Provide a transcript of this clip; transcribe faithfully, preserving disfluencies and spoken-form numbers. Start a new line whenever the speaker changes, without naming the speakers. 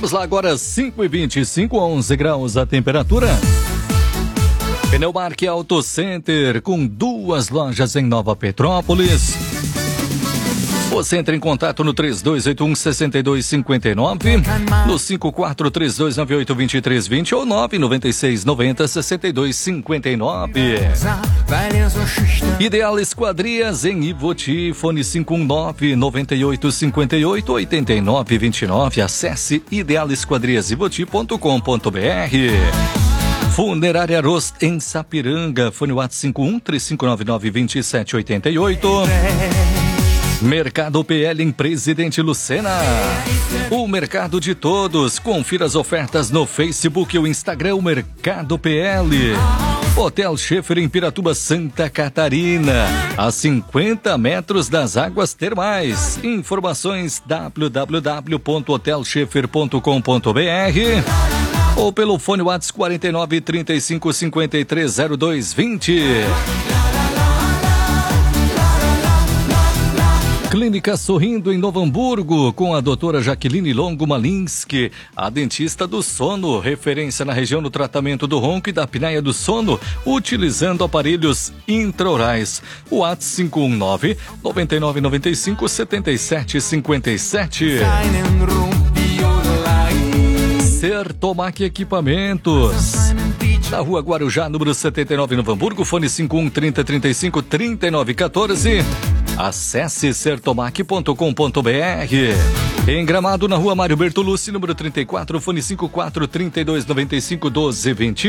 Vamos lá agora, cinco e vinte e cinco, onze graus a temperatura. Pneumark Auto Center, com duas lojas em Nova Petrópolis. Você entra em contato no três dois oito um, seis dois cinco nove, no cinco quatro três dois nove oito dois três dois zero ou nove nove seis nove zero, seis dois cinco nove. Ideal Esquadrias em Ivoti, fone cinco um nove, nove oito cinco oito, oito nove dois nove. Acesse ideal esquadrias ivoti ponto com ponto br. Funerária Rost em Sapiranga, fone WhatsApp cinco um três cinco nove nove dois sete oito oito. Mercado P L em Presidente Lucena. O mercado de todos. Confira as ofertas no Facebook e o Instagram, o Mercado P L. Hotel Schaefer em Piratuba, Santa Catarina, a cinquenta metros das águas termais. Informações w w w ponto hotel schaefer ponto com ponto br ou pelo fone WhatsApp quarenta e nove, trinta e cinco, cinquenta e três, zero dois, vinte. Clínica Sorrindo em Novo Hamburgo, com a doutora Jaqueline Longo Malinski, a dentista do sono, referência na região no tratamento do ronco e da apneia do sono, utilizando aparelhos intraorais. O WhatsApp cinco um nove, nove nove nove cinco, sete sete cinco sete. Sertomac Equipamentos, na rua Guarujá, número setenta e nove, Novo Hamburgo, fone cinco um trinta, trinta e cinco, trinta e nove quatorze. Acesse sertomac ponto com ponto br. Em Gramado, na rua Mário Bertolucci, número trinta e quatro, fone cinco quatro, trinta e dois, noventa e cinco, doze, vinte.